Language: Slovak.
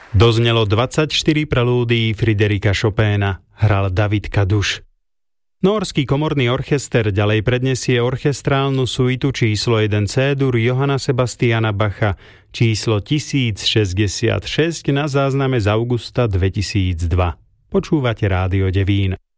Doznelo 24 prelúdií Friderika Chopina, hral David Kaduš. Nórsky komorný orchester ďalej predniesie orchestrálnu suitu číslo 1 C-dur Johanna Sebastiana Bacha číslo 1066 na zázname z augusta 2002. Počúvate Rádio Devín.